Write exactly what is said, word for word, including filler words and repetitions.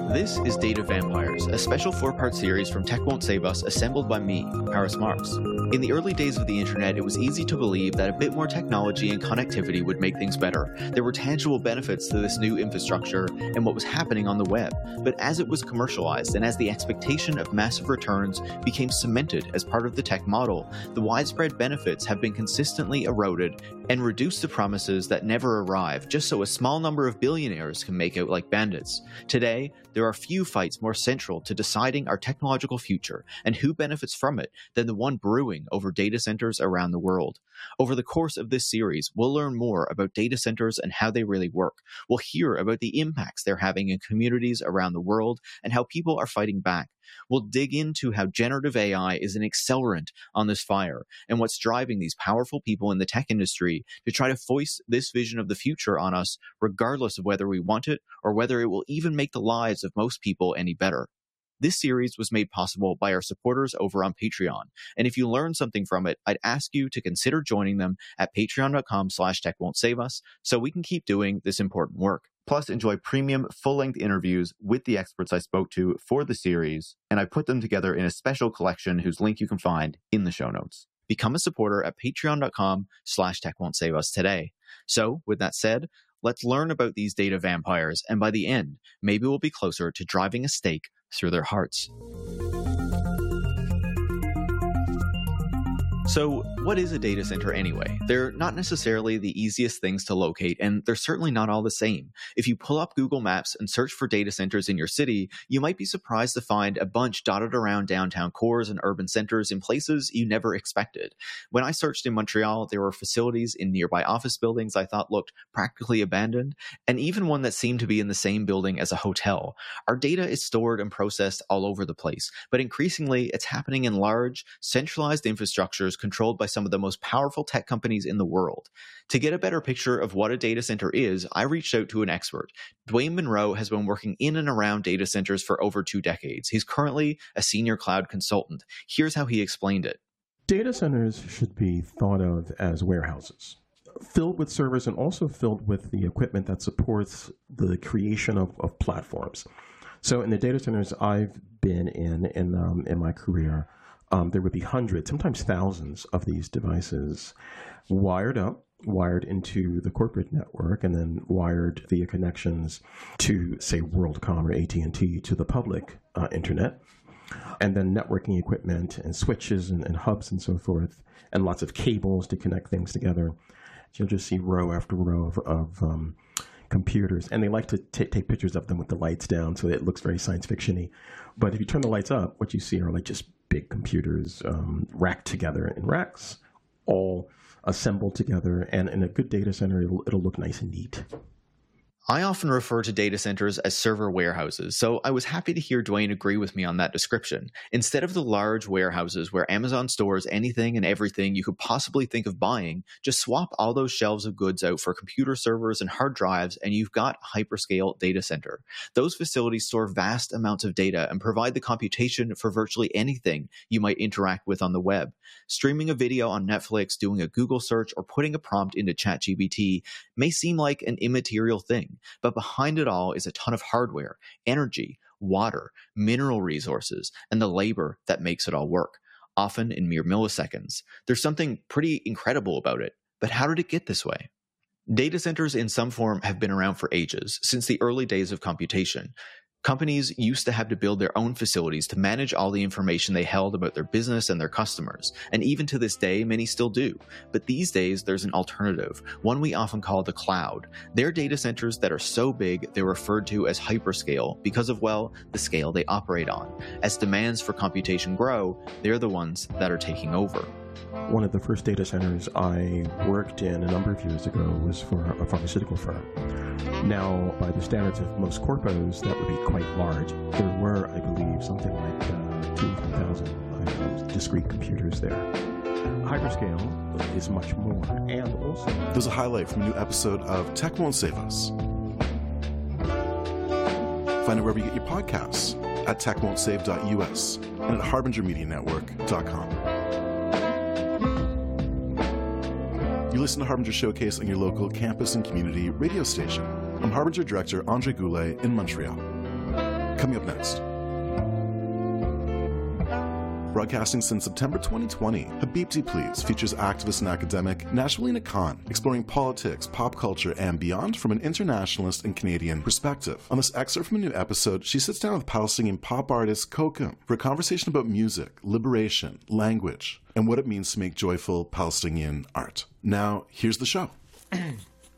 This is Data Vampires, a special four-part series from Tech Won't Save Us assembled by me, Paris Marx. In the early days of the internet, it was easy to believe that a bit more technology and connectivity would make things better. There were tangible benefits to this new infrastructure and what was happening on the web. But as it was commercialized and as the expectation of massive returns became cemented as part of the tech model, the widespread benefits have been consistently eroded and reduced to promises that never arrive, just so a small number of billionaires can make out like bandits. Today, there are few fights more central to deciding our technological future and who benefits from it than the one brewing over data centers around the world. Over the course of this series, we'll learn more about data centers and how they really work. We'll hear about the impacts they're having in communities around the world and how people are fighting back. We'll dig into how generative A I is an accelerant on this fire and what's driving these powerful people in the tech industry to try to foist this vision of the future on us, regardless of whether we want it or whether it will even make the lives of most people any better. This series was made possible by our supporters over on Patreon, and if you learn something from it, I'd ask you to consider joining them at patreon.com slash tech won't save us so we can keep doing this important work. Plus, enjoy premium full-length interviews with the experts I spoke to for the series, and I put them together in a special collection whose link you can find in the show notes. Become a supporter at patreon.com slash tech won't save us today. So, with that said, let's learn about these data vampires, and by the end, maybe we'll be closer to driving a stake through their hearts. So, what is a data center anyway? They're not necessarily the easiest things to locate, and they're certainly not all the same. If you pull up Google Maps and search for data centers in your city, you might be surprised to find a bunch dotted around downtown cores and urban centers in places you never expected. When I searched in Montreal, there were facilities in nearby office buildings I thought looked practically abandoned, and even one that seemed to be in the same building as a hotel. Our data is stored and processed all over the place, but increasingly it's happening in large, centralized infrastructures controlled by some of the most powerful tech companies in the world. To get a better picture of what a data center is, I reached out to an expert. Dwayne Monroe has been working in and around data centers for over two decades. He's currently a senior cloud consultant. Here's how he explained it. Data centers should be thought of as warehouses, filled with servers and also filled with the equipment that supports the creation of, of platforms. So in the data centers I've been in in, um, in my career, Um, there would be hundreds, sometimes thousands of these devices wired up, wired into the corporate network, and then wired via connections to, say, WorldCom or A T and T to the public uh, internet, and then networking equipment and switches and, and hubs and so forth, and lots of cables to connect things together. You'll just see row after row of, of um, computers, and they like to t- take pictures of them with the lights down so it looks very science fiction-y. But if you turn the lights up, what you see are like just big computers um, racked together in racks, all assembled together, and in a good data center, it'll, it'll look nice and neat. I often refer to data centers as server warehouses, so I was happy to hear Dwayne agree with me on that description. Instead of the large warehouses where Amazon stores anything and everything you could possibly think of buying, just swap all those shelves of goods out for computer servers and hard drives, and you've got a hyperscale data center. Those facilities store vast amounts of data and provide the computation for virtually anything you might interact with on the web. Streaming a video on Netflix, doing a Google search, or putting a prompt into ChatGPT may seem like an immaterial thing. But behind it all is a ton of hardware, energy, water, mineral resources, and the labor that makes it all work, often in mere milliseconds. There's something pretty incredible about it. But how did it get this way? Data centers in some form have been around for ages, since the early days of computation. Companies used to have to build their own facilities to manage all the information they held about their business and their customers, and even to this day, many still do. But these days, there's an alternative, one we often call the cloud. They're data centers that are so big they're referred to as hyperscale because of, well, the scale they operate on. As demands for computation grow, they're the ones that are taking over. One of the first data centers I worked in a number of years ago was for a pharmaceutical firm. Now, by the standards of most corpos, that would be quite large. There were, I believe, something like uh, two thousand uh, discrete computers there. Hyperscale is much more, and also... There's a highlight from a new episode of Tech Won't Save Us. Find it wherever you get your podcasts, at tech won't save dot u s and at harbinger media network dot com. You listen to Harbinger Showcase on your local campus and community radio station. I'm Harbinger Director Andre Goulet in Montreal. Coming up next. Broadcasting since September twenty twenty, Habibti Please features activist and academic Nashwalina Khan exploring politics, pop culture, and beyond from an internationalist and Canadian perspective. On this excerpt from a new episode, she sits down with Palestinian pop artist Kokum for a conversation about music, liberation, language, and what it means to make joyful Palestinian art. Now, here's the show.